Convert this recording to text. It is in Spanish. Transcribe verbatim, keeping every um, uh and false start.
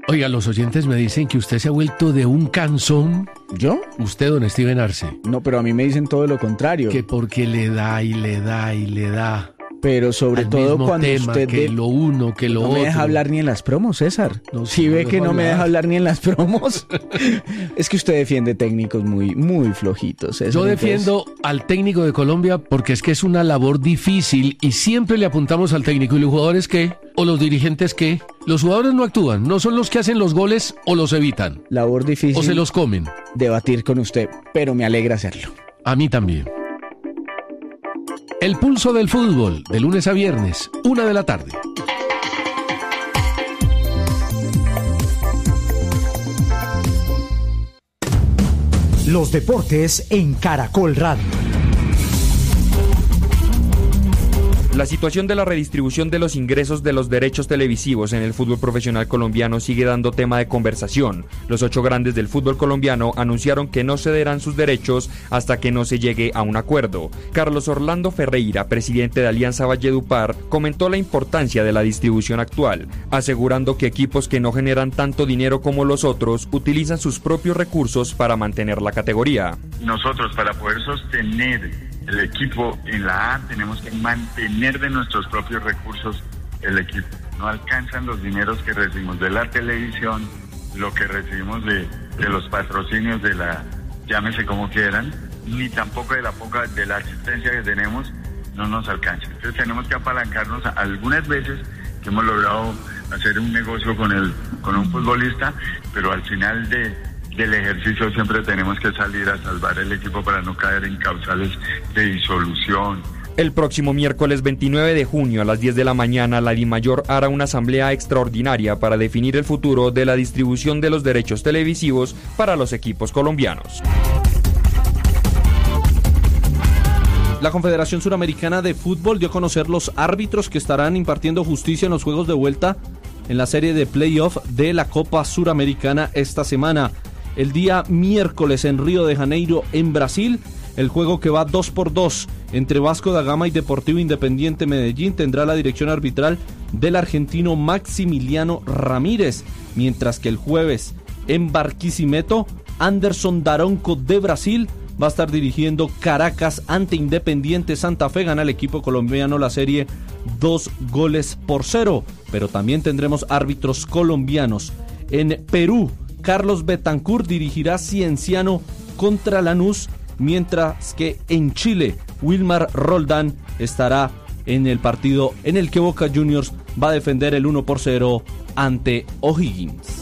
Oiga, los oyentes me dicen que usted se ha vuelto de un cansón. ¿Yo? Usted, don Steven Arce. No, pero a mí me dicen todo lo contrario. Que porque le da y le da y le da. Pero sobre al todo mismo cuando tema, usted... que de... lo uno, que lo no otro. No me deja hablar ni en las promos, César. No, si sí, ve no que no hablar. me deja hablar ni en las promos. Es que usted defiende técnicos muy, muy flojitos, César. Yo entonces... defiendo al técnico de Colombia porque es que es una labor difícil y siempre le apuntamos al técnico. ¿Y los jugadores qué? ¿O los dirigentes qué? Los jugadores no actúan, no son los que hacen los goles o los evitan. Labor difícil. O se los comen. Debatir con usted, pero me alegra hacerlo. A mí también. El pulso del fútbol, de lunes a viernes, una de la tarde. Los deportes en Caracol Radio. La situación de la redistribución de los ingresos de los derechos televisivos en el fútbol profesional colombiano sigue dando tema de conversación. Los ocho grandes del fútbol colombiano anunciaron que no cederán sus derechos hasta que no se llegue a un acuerdo. Carlos Orlando Ferreira, presidente de Alianza Valledupar, comentó la importancia de la distribución actual, asegurando que equipos que no generan tanto dinero como los otros utilizan sus propios recursos para mantener la categoría. Nosotros, para poder sostener el equipo en la A, tenemos que mantener de nuestros propios recursos el equipo. No alcanzan los dineros que recibimos de la televisión, lo que recibimos de, de los patrocinios de la, llámese como quieran, ni tampoco de la poca, de la asistencia que tenemos, no nos alcanza. Entonces tenemos que apalancarnos a, algunas veces que hemos logrado hacer un negocio con el, con un futbolista, pero al final de del ejercicio siempre tenemos que salir a salvar el equipo para no caer en causales de disolución. El próximo miércoles veintinueve de junio a las diez de la mañana, la DIMAYOR hará una asamblea extraordinaria para definir el futuro de la distribución de los derechos televisivos para los equipos colombianos. La Confederación Suramericana de Fútbol dio a conocer los árbitros que estarán impartiendo justicia en los juegos de vuelta en la serie de playoff de la Copa Suramericana esta semana. El día miércoles en Río de Janeiro, en Brasil, el juego que va dos por dos entre Vasco da Gama y Deportivo Independiente Medellín tendrá la dirección arbitral del argentino Maximiliano Ramírez, mientras que el jueves en Barquisimeto, Anderson Daronco de Brasil va a estar dirigiendo Caracas ante Independiente Santa Fe. Gana el equipo colombiano la serie dos goles por cero, pero también tendremos árbitros colombianos. En Perú, Carlos Betancur dirigirá Cienciano contra Lanús, mientras que en Chile, Wilmar Roldán estará en el partido en el que Boca Juniors va a defender el uno por cero ante O'Higgins.